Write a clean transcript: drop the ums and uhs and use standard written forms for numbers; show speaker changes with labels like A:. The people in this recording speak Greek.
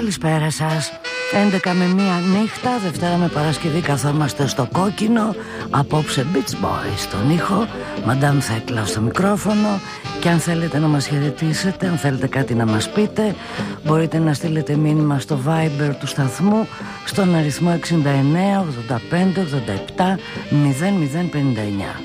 A: Καλησπέρα σας. 11 με 1 νύχτα, Δευτέρα με Παρασκευή καθόμαστε στο κόκκινο. Απόψε Beach Boys στον ήχο, Μαντάμ Θέκλα στο μικρόφωνο. Και αν θέλετε να μας χαιρετήσετε, αν θέλετε κάτι να μας πείτε, μπορείτε να στείλετε μήνυμα στο Viber του σταθμού στον αριθμό 69 85 87 0059.